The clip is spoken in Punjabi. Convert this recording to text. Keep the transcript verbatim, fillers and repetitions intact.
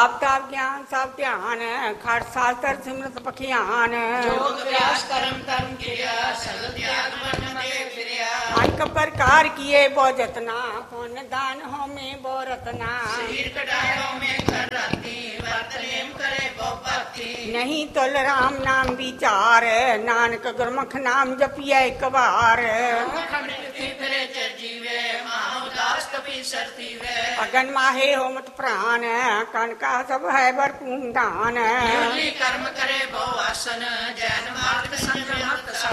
ਜਾਪ ਤਾਪ ਗਿਆਨ ਸਭ ਧਿਆਨ ਖੜ ਸਾਸਤਰ ਸਿਮਰਤ ਪਖਿਆਨ ਜੋਗ ਅਭਿਆਸ ਕਰਮ ਧਰਮ ਕਿਰਿਆ ਸਗਲ ਤਿਆਗ ਮਨ ਦੇ ਫਿਰਿਆ ਅਨਕ ਪ੍ਰਕਾਰ ਕੀਏ ਬਹੁ ਜਤਨਾ ਪੁੰਨ ਦਾਨ ਹੋਮੇ ਬਹੁ ਰਤਨਾ ਸਰੀਰ ਕਢਾਇਓ ਮੈਂ ਕਰ ਰਾਤੀ ਵਰਤ ਨੇਮ ਕਰੇ ਬਹੁ ਭਗਤੀ ਨਹੀਂ ਤੁਲ ਰਾਮ ਨਾਮ ਵਿਚਾਰ ਨਾਨਕ ਗੁਰਮੁਖ ਨਾਮ ਜਪੀਐ ਇੱਕ ਵਾਰ ਖੰਡ ਕਿਥੀ ਫਿਰੇ ਚਿਰ ਜੀਵੇ ਮਾਨੋ ਉਦਾਸ ਕਪੀ ਸਰਤੀ ਵੇ ਅਗਨ ਮਾਹੇ ਹੋਮਤ ਪ੍ਰਾਨ ਕਨਕਾ ਸਭ ਹੈ ਭਰਪੂਰ ਦਾਨ ਨਿਰਲੀ ਕਰਮ ਕਰੇ ਬਹੁ ਆਸਨ ਜੈਨ ਮਾਰਗ ਸੰਜਮ